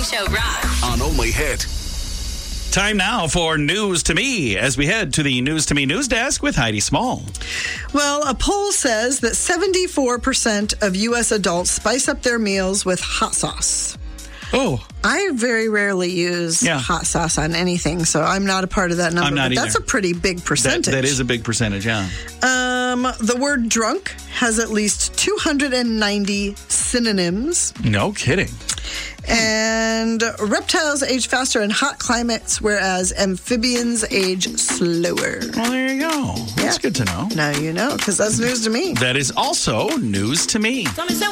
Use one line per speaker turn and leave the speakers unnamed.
Morning Show rocks.
On Only Hit.
Time now for News to Me as we head to the News to Me news desk with Heidi Small.
Well, a poll says that 74% of U.S. adults spice up their meals with hot sauce.
Oh,
I very rarely use hot sauce on anything, so I'm not a part of that number.
I'm not
but
either.
That's a pretty big percentage.
That is a big percentage, yeah.
The word drunk has at least 290 synonyms.
No kidding.
And reptiles age faster in hot climates, whereas amphibians age slower.
Well, there you go. That's good to know.
Now you know, because that's news to me.
That is also news to me.
It's only so